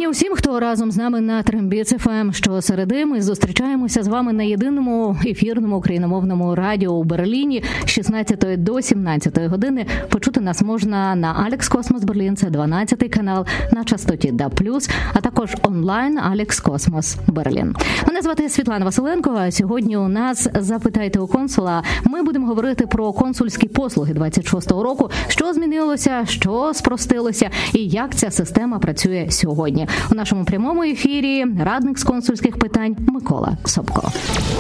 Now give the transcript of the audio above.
вітання усім, хто разом з нами на Трембіц ФМ. Щосереди ми зустрічаємося з вами на єдиному ефірному україномовному радіо у Берліні з 16 до 17 години. Почути нас можна на Алекс Космос Берлін, це 12-й канал, на частоті DAB+, а також онлайн Алекс Космос Берлін. Мене звати Світлана Василенко, а сьогодні у нас «Запитайте у консула». Ми будемо говорити про консульські послуги 26-го року, що змінилося, що спростилося і як ця система працює сьогодні. У нашому прямому ефірі радник з консульських питань Микола Собко.